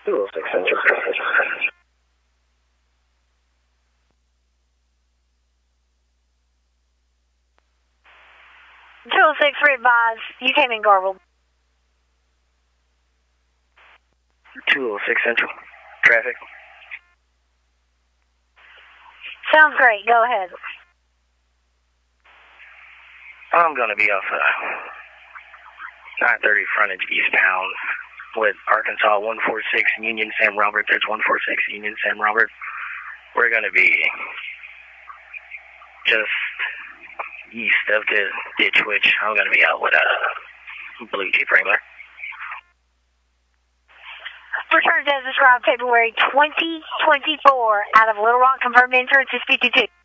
206 Central. 206 advise. You came in garbled. 206 Central. Traffic. Sounds great. Go ahead. I'm going to be off 930 frontage eastbound with Arkansas 146 Union Sam Robert. There's 146 Union Sam Robert. We're going to be just east of the ditch, which I'm going to be out with a blue Jeep Wrangler. Returns as described February 2024 out of Little Rock. Confirmed entrance is 52.